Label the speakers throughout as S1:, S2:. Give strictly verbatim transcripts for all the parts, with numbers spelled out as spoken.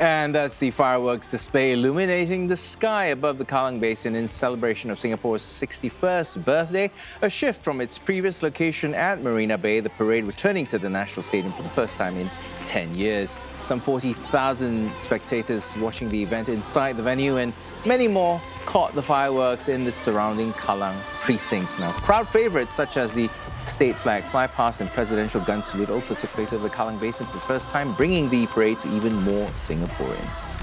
S1: And that's the fireworks display illuminating the sky above the Kallang Basin in celebration of Singapore's sixty-first birthday, a shift from its previous location at Marina Bay, the parade returning to the National Stadium for the first time in ten years. Some forty thousand spectators watching the event inside the venue and many more caught the fireworks in the surrounding Kallang precinct. Now, crowd favourites such as the state flag flypast and presidential gun salute also took place over the Kallang Basin for the first time, bringing the parade to even more Singaporeans.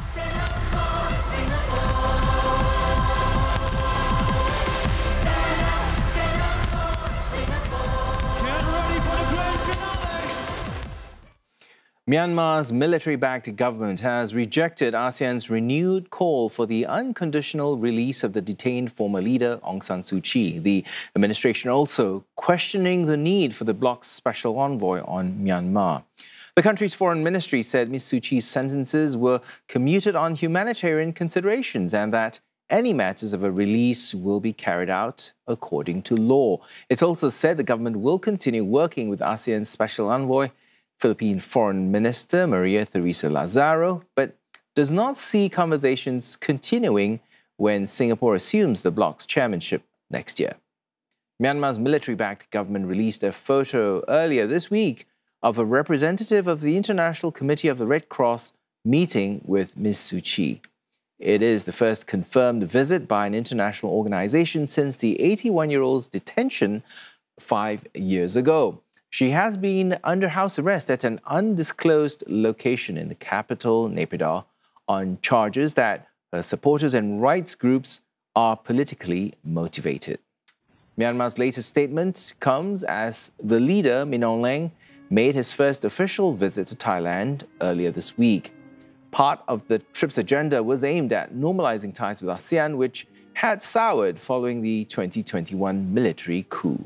S1: Myanmar's military-backed government has rejected ASEAN's renewed call for the unconditional release of the detained former leader Aung San Suu Kyi. The administration also questioning the need for the bloc's special envoy on Myanmar. The country's foreign ministry said Miz Suu Kyi's sentences were commuted on humanitarian considerations and that any matters of a release will be carried out according to law. It's also said the government will continue working with ASEAN's special envoy, Philippine Foreign Minister Maria Theresa Lazaro, but does not see conversations continuing when Singapore assumes the bloc's chairmanship next year. Myanmar's military-backed government released a photo earlier this week of a representative of the International Committee of the Red Cross meeting with Miz Suu Kyi. It is the first confirmed visit by an international organization since the eighty-one-year-old's detention five years ago. She has been under house arrest at an undisclosed location in the capital, Naypyidaw, on charges that her supporters and rights groups are politically motivated. Myanmar's latest statement comes as the leader, Min Aung Hlaing, made his first official visit to Thailand earlier this week. Part of the trip's agenda was aimed at normalizing ties with ASEAN, which had soured following the twenty twenty-one military coup.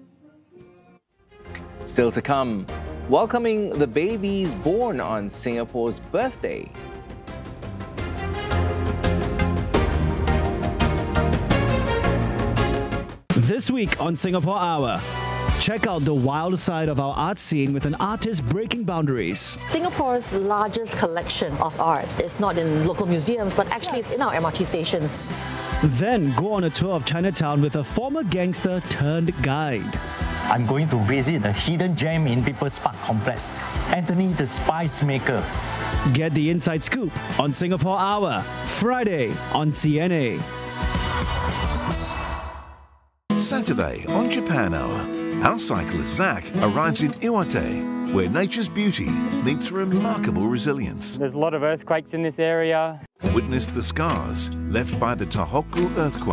S1: Still to come, welcoming the babies born on Singapore's birthday.
S2: This week on Singapore Hour, check out the wild side of our art scene with an artist breaking boundaries.
S3: Singapore's largest collection of art is not in local museums, but actually it's in our M R T stations.
S2: Then go on a tour of Chinatown with a former gangster turned guide.
S4: I'm going to visit a hidden gem in People's Park Complex, Anthony the Spice Maker.
S2: Get the inside scoop on Singapore Hour, Friday on C N A.
S5: Saturday on Japan Hour, our cyclist Zach arrives in Iwate, where nature's beauty meets remarkable resilience.
S6: There's a lot of earthquakes in this area.
S5: Witness the scars left by the Tohoku earthquake.